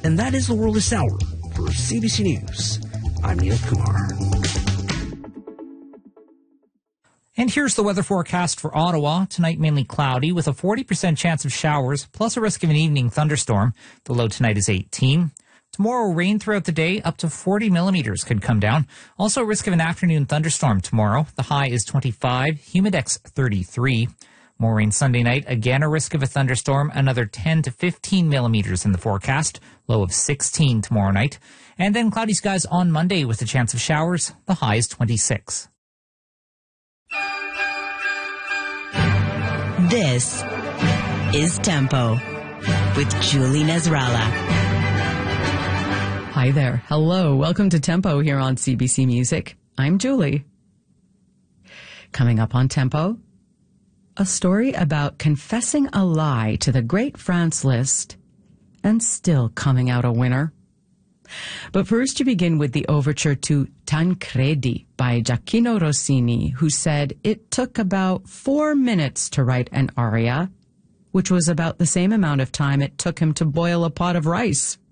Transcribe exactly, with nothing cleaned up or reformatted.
And that is the world this hour. For C B C News, I'm Neil Kumar. And here's the weather forecast for Ottawa. Tonight, mainly cloudy with a forty percent chance of showers, plus a risk of an evening thunderstorm. The low tonight is eighteen. Tomorrow, rain throughout the day, up to forty millimeters could come down. Also, risk of an afternoon thunderstorm tomorrow. The high is twenty-five, humidex thirty-three. More rain Sunday night. Again, a risk of a thunderstorm. Another ten to fifteen millimeters in the forecast. Low of sixteen tomorrow night. And then cloudy skies on Monday with a chance of showers. The high is twenty-six. This is Tempo with Julie Nasrallah. Hi there. Hello. Welcome to Tempo here on C B C Music. I'm Julie. Coming up on Tempo, a story about confessing a lie to the great Franz Liszt and still coming out a winner. But first, you begin with the overture to Tancredi by Gioacchino Rossini, who said it took about four minutes to write an aria, which was about the same amount of time it took him to boil a pot of rice.